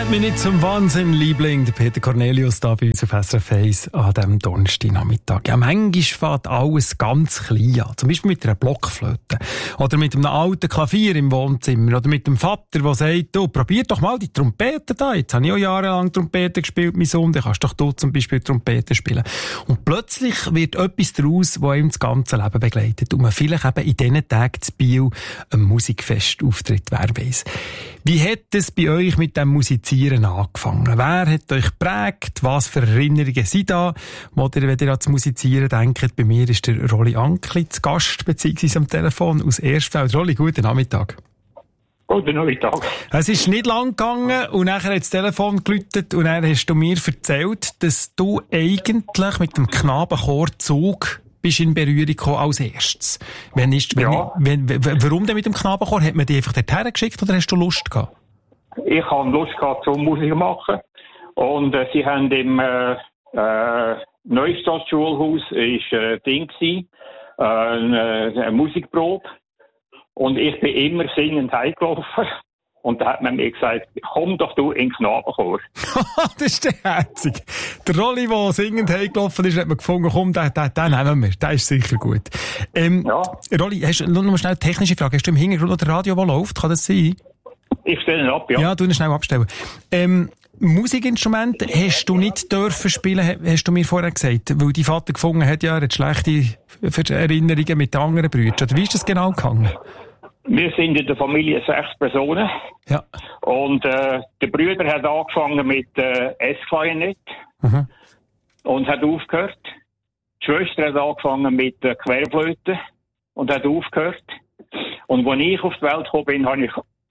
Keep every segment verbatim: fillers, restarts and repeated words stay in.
Treib mich nicht zum Wahnsinn, Liebling. Der Peter Cornelius da bei uns auf S R F eins an diesem Donnerstagnachmittag. Ja, manchmal fängt alles ganz klein an. Zum Beispiel mit einer Blockflöte. Oder mit einem alten Klavier im Wohnzimmer. Oder mit dem Vater, der sagt, du, probier doch mal die Trompete da. Jetzt habe ich auch jahrelang Trompete gespielt, mein Sohn. Dann kannst doch du zum Beispiel Trompete spielen. Und plötzlich wird etwas daraus, das ihm das ganze Leben begleitet. Und man vielleicht eben in diesen Tagen zu Biel ein Musikfest auftritt, wer weiss. Wie hat es bei euch mit dem Musizieren angefangen? Wer hat euch geprägt? Was für Erinnerungen sind da? Oder wenn ihr an das Musizieren denkt, bei mir ist der Rolli Ankli zu Gast, beziehungsweise am Telefon aus Erstfeld. Rolli, guten Nachmittag. Guten Nachmittag. Es ist nicht lang gegangen und nachher hat das Telefon geläutet und dann hast du mir erzählt, dass du eigentlich mit dem Knabenchor Zug bist in Berührung gekommen als erstes. Wenn ist, wenn, ja. wenn, wenn, warum denn mit dem Knabenchor? Hat man dich einfach dorthin geschickt oder hast du Lust gehabt? Ich hatte Lust gehabt, zum Musik machen. Und äh, sie haben im äh, äh, Neustadt-Schulhaus ist äh, Ding gewesen, äh, eine, eine Musikprobe. Und ich bin immer singend heimgelaufen. Und da hat man mir gesagt, komm doch du in den Knabenchor. Das ist der herzig. Der Rolli, der singend heimgelaufen ist, hat man gefunden, komm, den, den, den nehmen wir. Der ist sicher gut. Ähm, ja. Rolli, hast du noch mal schnell eine technische Frage? Hast du im Hintergrund noch das Radio, das läuft? Kann das sein? Ich stelle ihn ab, ja. Ja, du ihn schnell abstellen. Ähm, Musikinstrumente hast du nicht dürfen spielen, hast du mir vorher gesagt, weil dein Vater gefunden hat, ja, er hat schlechte Erinnerungen mit den anderen Brüdern. Oder wie ist das genau gegangen? Wir sind in der Familie sechs Personen. Ja. Und äh, der Bruder hat angefangen mit äh, S-Klarinett mhm. und hat aufgehört. Die Schwester hat angefangen mit äh, Querflöte und hat aufgehört. Und als ich auf die Welt gekommen bin, habe ich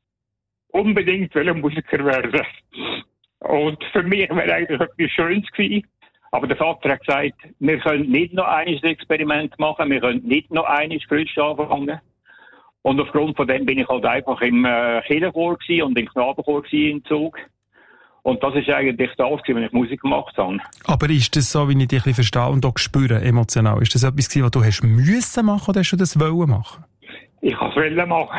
unbedingt Musiker werden. Und für mich wäre eigentlich etwas Schönes gewesen. Aber der Vater hat gesagt, wir können nicht noch ein Experiment machen, wir können nicht noch ein frisch anfangen. Und aufgrund von dem bin ich halt einfach im äh, Kirchenchor und im Knabenchor im Zug. Und das ist eigentlich das, was ich Musik gemacht habe. Aber ist das so, wie ich dich verstehe und auch spüre, emotional? Ist das etwas gewesen, was du hast müssen machen oder hast du das wollen machen? Ich kann es wollen machen.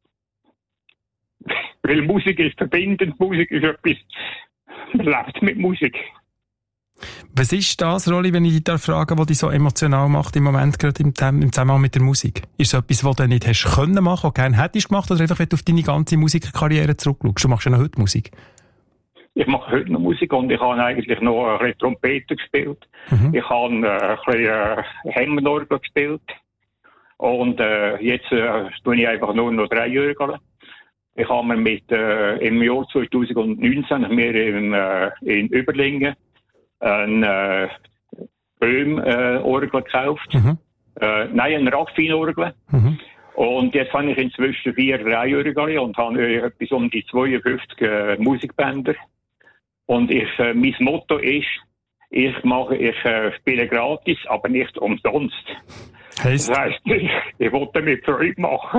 Weil Musik ist verbindend, Musik ist etwas, man lebt mit Musik. Was ist das, Rolli, wenn ich dich da frage, was dich so emotional macht im Moment, gerade im, im Zusammenhang mit der Musik? Ist es etwas, was du nicht hast können machen, was du gerne hättest gemacht, oder einfach, wenn du auf deine ganze Musikkarriere zurückschaust? Du machst ja noch heute Musik. Ich mache heute noch Musik und ich habe eigentlich noch ein bisschen Trompete gespielt. Mhm. Ich habe äh, ein bisschen äh, Hemmenorgel gespielt. Und äh, jetzt äh, tue ich einfach nur noch drei Jahre. Ich habe mir mit, äh, im Jahr zwanzig neunzehn mir in, äh, in Überlingen ein äh, Böhm-Orgel äh, gekauft. Mhm. Äh, nein, ein Raffin-Orgel. Mhm. Und jetzt habe ich inzwischen vier Dreijährige und habe äh, etwas um die zweiundfünfzig äh, Musikbänder. Und ich, äh, mein Motto ist, ich mache, ich äh, spiele gratis, aber nicht umsonst. Heisst? Das heisst, ich, ich wollte mit Freude machen.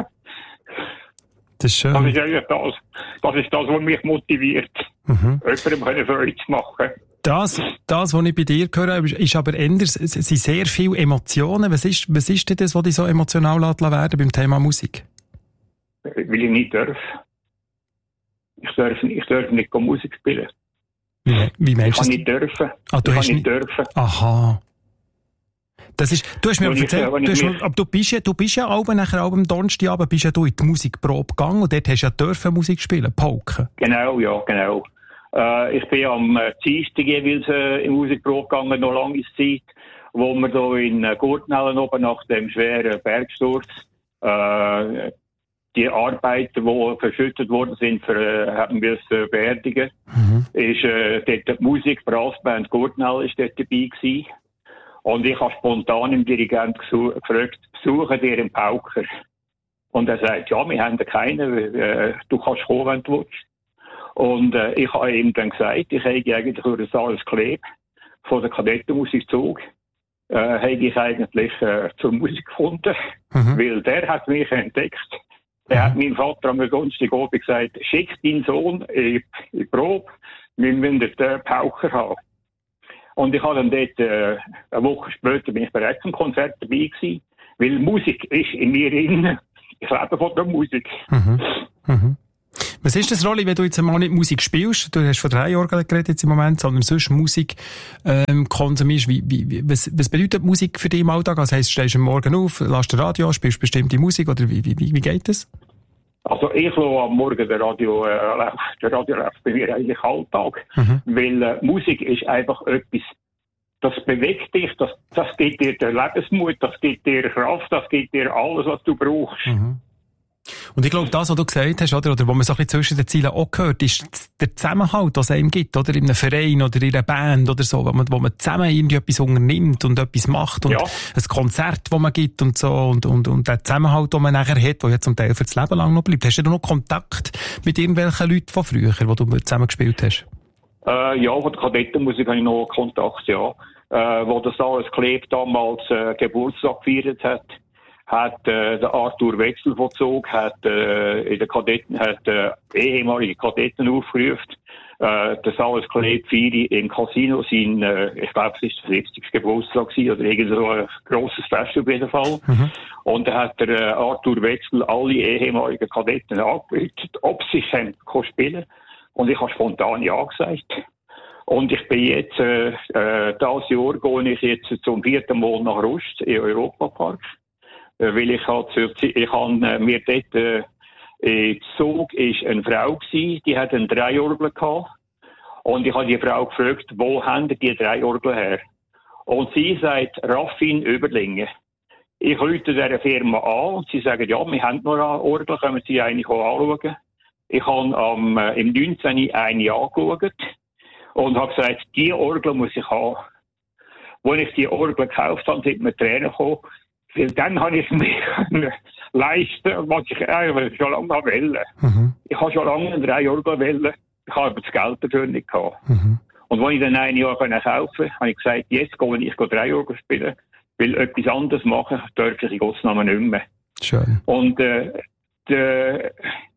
Das ist schön. Das ist eigentlich das, das ist das, was mich motiviert, mhm. jemandem Freude zu machen. Das, das, was ich bei dir höre, ist aber anders, es sind sehr viele Emotionen. Was ist, was ist denn das, was dich so emotional werden lässt beim Thema Musik? Weil ich nicht darf. Ich darf, ich darf nicht Musik spielen. Wie, wie meinst du? Ich kann nicht dürfen. Ah, du ich hast kann nicht dürfen. Aha. Das ist, du hast mir aber erzählt, ich, du, hast mich... aber du bist ja, du bist ja auch nachher auch am Donnerstagabend bist ja du in die Musikprobe gegangen und dort hast du ja dürfen Musik spielen, Pauken. Genau, ja, genau. Äh, ich bin am äh, Dienstag jeweils äh, in Musikprobe gegangen, noch lange Zeit, wo wir da in äh, Gurtnellen oben nach dem schweren Bergsturz äh, die Arbeiter, die verschüttet worden sind, für, äh, haben wir es äh, beerdigen. Mhm. Ist äh, dort die Musik, Brassband Gurtnell ist dort dabei gewesen. Und ich habe spontan im Dirigent gefragt, besuchen dir einen Pauker? Und er sagt, ja, wir haben keinen, äh, du kannst kommen, wenn du willst. Und äh, ich habe ihm dann gesagt, ich habe eigentlich durch das alles Kleb von der Kadettenmusikzug, äh, habe ich eigentlich äh, zur Musik gefunden, mhm. weil der hat mich entdeckt. Er mhm. hat meinem Vater am Donnerstagabend gesagt, schick deinen Sohn in die Probe, wir müssen den Pauker haben. Und ich habe dann dort, äh, eine Woche später bin ich bereits am Konzert dabei gewesen, weil Musik ist in mir drin. Ich lebe von der Musik. Mhm. Mhm. Was ist das, Rolli, wenn du jetzt mal nicht Musik spielst? Du hast von drei Orgeln geredet jetzt im Moment, sondern sonst Musik ähm, konsumierst. Wie, wie, was, was bedeutet Musik für dich im Alltag? Also heisst, stehst du am Morgen auf, lässt das Radio an, spielst bestimmte Musik oder wie, wie, wie geht das? Also ich lasse am Morgen der Radio, äh, der Radio läuft bei mir eigentlich Alltag, mhm. weil äh, Musik ist einfach etwas, das bewegt dich, das, das gibt dir den Lebensmut, das gibt dir Kraft, das gibt dir alles, was du brauchst. Mhm. Und ich glaube, das, was du gesagt hast, oder, oder wo man so ein bisschen zwischen den Zielen auch gehört, ist der Zusammenhalt, was es einem gibt, oder? In einem Verein oder in einer Band oder so, wo man, wo man zusammen irgendwie etwas unternimmt und etwas macht und ja. ein Konzert, das man gibt und so, und, und, und der Zusammenhalt, den man nachher hat, der ja zum Teil für das Leben lang noch bleibt. Hast du da noch Kontakt mit irgendwelchen Leuten von früher, wo du zusammen gespielt hast? Äh, ja, von der Kadettenmusik habe ich noch Kontakt, ja. Äh, wo das alles Kleb damals äh, Geburtstag gefeiert hat, hat äh, der Arthur Wechsel vollzogen, hat äh, in der Kadetten, hat äh, ehemalige Kadetten aufgerufen, äh, das alles Kleb feiert im Casino sein, äh, ich glaube, es ist der sechzigste Geburtstag gewesen, oder irgend so ein grosses Fest auf jeden Fall. Mhm. Und da hat der äh, Arthur Wechsel alle ehemaligen Kadetten angerufen, ob sie können spielen. Und ich habe spontan ja gesagt. Und ich bin jetzt, äh, äh, dieses Jahr gehe ich jetzt zum vierten Mal nach Rust, im Europapark. Äh, weil ich halt, ich habe äh, mir dort, äh, im Zug ist eine Frau gewesen, die hat einen Dreiorgel gehabt. Und ich habe die Frau gefragt, wo haben die Dreiorgel her? Und sie sagt, Raffin Überlingen. Ich rufe dieser Firma an und sie sagen, ja, wir haben noch eine Orgel, können Sie eigentlich auch anschauen. Ich habe am, äh, im neunzehnten eine angeschaut. Und habe gesagt, die Orgel muss ich haben. Als ich die Orgel gekauft habe, sind mir Tränen gekommen. Weil dann habe ich mir leisten, was ich eigentlich schon lange wollte. Mhm. Ich habe schon lange drei Orgel wollen. Ich habe aber das Geld dafür nicht gehabt. Mhm. Und als ich dann ein Jahr kaufen konnte, habe ich gesagt, jetzt gehe ich drei Orgel spielen. Weil etwas anderes machen darf ich in Gottes Namen nicht mehr. Schön. Und äh, der...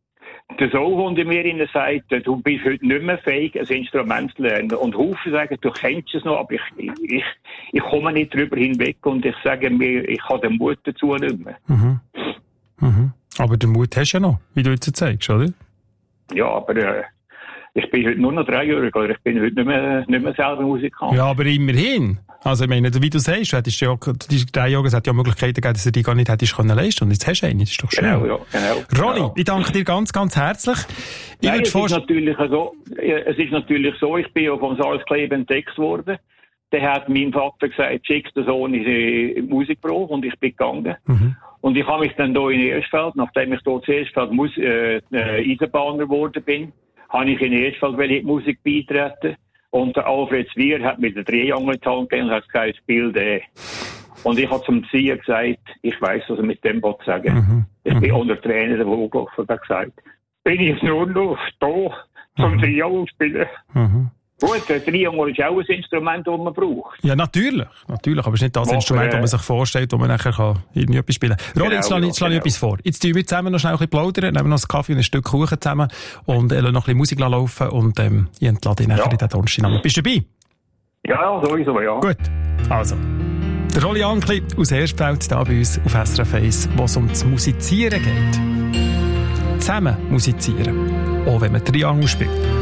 Der Sohn in mir sagt, du bist heute nicht mehr fähig, ein Instrument zu lernen. Und Haufen sagen, du kennst es noch, aber ich, ich, ich komme nicht drüber hinweg und ich sage mir, ich habe den Mut dazu nicht mehr. Mhm. Mhm. Aber den Mut hast du ja noch, wie du jetzt zeigst, oder? Ja, aber äh, ich bin heute nur noch dreijährig, oder ich bin heute nicht mehr, nicht mehr selber Musikant. Ja, aber immerhin. Also ich meine, wie du sagst, du hättest ja, die drei Jahre, es hat ja Möglichkeiten gegeben, dass du die gar nicht hättest können leisten. Und jetzt hast du eine, das ist doch schön. Genau, ja, genau. Ronny, genau. Ich danke dir ganz, ganz herzlich. Ich Nein, es, ist natürlich so, es ist natürlich so, ich bin ja vom Salz Kleb entdeckt worden. Der hat mein Vater gesagt, schick den Sohn in die Musikprobe und ich bin gegangen. Mhm. Und ich habe mich dann hier in Erstfeld, nachdem ich hier zu Erstfeld Mus- äh, Eisenbahner geworden bin, habe ich in Erstfeld in die Musik beitreten. Und der Alfred Zwier hat mit der Triangel in die Hand gegeben und hat gesagt, spiel den. Und ich habe zum Zwier gesagt, ich weiss, was er mit dem sagen will. Mhm. Ich bin mhm. unter Tränen der Wohl gelaufen und habe gesagt, bin ich nur noch da zum mhm. Triangel spielen. Mhm. Gut, der Triangel ist auch ein Instrument, das man braucht. Ja, natürlich. Natürlich, aber es ist nicht das aber, Instrument, das man sich vorstellt, wo man nachher kann irgendwie etwas spielen kann. Rolli, genau, jetzt schlage ich, genau. ich etwas vor. Jetzt tun wir zusammen noch schnell ein bisschen plaudern, nehmen noch einen Kaffee und ein Stück Kuchen zusammen und äh, noch ein bisschen Musik laufen und ähm, ich entlade dich nachher ja. in den Donnerstag. Bist du dabei? Ja, sowieso, ja. Gut, also. Der Rolli Ankli aus Erstfeld, hier bei uns auf S R F eins, wo es um das Musizieren geht. Zusammen musizieren, auch wenn man Triangel spielt.